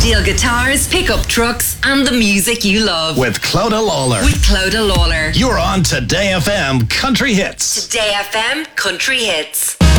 Steel guitars, pickup trucks, and the music you love. With Clodagh Lawler. You're on Today FM Country Hits. Today FM Country Hits.